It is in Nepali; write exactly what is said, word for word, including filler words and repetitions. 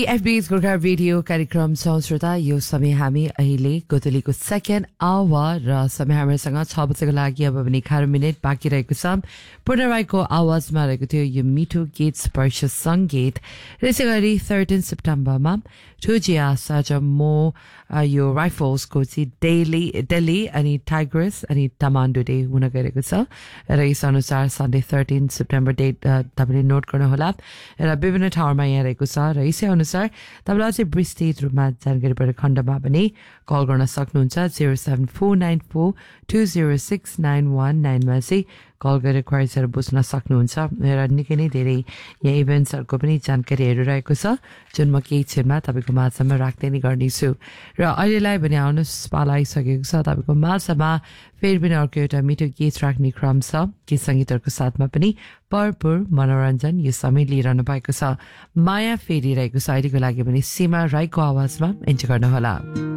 एफबीएस गोर्खा रेडियो कार्यक्रम श्रोता यो समय हामी अहिले गोतलीको सेकेन्ड आवर र समय हामीसँग छ बजेको लागि अब पनि एघार मिनट बाँकी रहेको छ। पूर्ण राईको आवाजमा रहेको थियो यो मिठो गीत स्पर्श सङ्गीत। त्यसै गरी थर्टिन सेप्टेम्बरमा ठुजिया आज म यो राइफल्सको चाहिँ डेली दिल्ली अनि टाइग्रेस अनि टमान्डो डे हुन गइरहेको छ र यस अनुसार सन्डे थर्टिन सेप्टेम्बर डेट तपाईँले नोट गर्नुहोला र विभिन्न ठाउँमा यहाँ रहेको छ र यसै अनुसार तपाईँलाई अझै विस्तृत रूपमा जानकारी परेर खण्डमा पनि कल गर्न सक्नुहुन्छ zero seven four nine four two zero six nine one नाइनमा चाहिँ कल गरेर क्वाइजहरू बुझ्न सक्नुहुन्छ र निकै नै धेरै यहाँ इभेन्ट्सहरूको पनि जानकारीहरू रहेको छ जुन म केही क्षणमा तपाईँको माझमा राख्दै नै गर्नेछु र अहिलेलाई पनि आउनुहोस् पाला आइसकेको छ तपाईँको माझमा फेरि पनि अर्को एउटा मिठो गीत राख्ने क्रम छ। गीत सङ्गीतहरूको साथमा पनि भरपुर मनोरञ्जन यो समय लिइरहनु भएको छ। माया फेरिरहेको छ अहिलेको लागि पनि सीमा राईको आवाजमा इन्जोय गर्नुहोला।